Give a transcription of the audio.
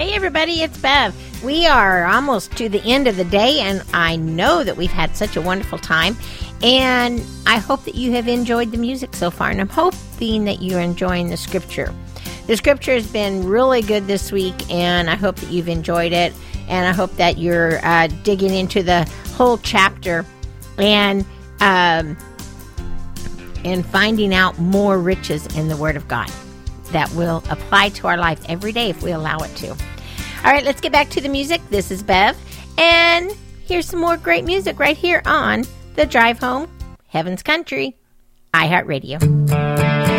Hey everybody, it's Bev. We are almost to the end of the day, and I know that we've had such a wonderful time, and I hope that you have enjoyed the music so far, and I'm hoping that you're enjoying the scripture. The scripture has been really good this week, and I hope that you've enjoyed it, and I hope that you're digging into the whole chapter and finding out more riches in the Word of God that will apply to our life every day if we allow it to. All right, let's get back to the music. This is Bev, and here's some more great music right here on The Drive Home, Heaven's Country, iHeartRadio.